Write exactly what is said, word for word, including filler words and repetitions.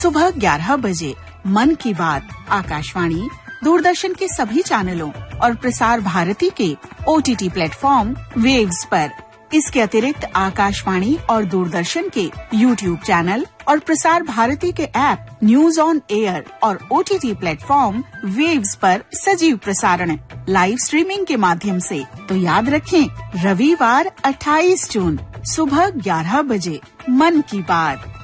सुबह ग्यारह बजे मन की बात आकाशवाणी, दूरदर्शन के सभी चैनलों और प्रसार भारती के ओटीटी प्लेटफॉर्म वेव्स पर। इसके अतिरिक्त आकाशवाणी और दूरदर्शन के यूट्यूब चैनल और प्रसार भारती के ऐप न्यूज ऑन एयर और ओटीटी प्लेटफॉर्म वेव्स पर सजीव प्रसारण लाइव स्ट्रीमिंग के माध्यम से। तो याद रखें, रविवार अट्ठाईस जून सुबह ग्यारह बजे मन की बात।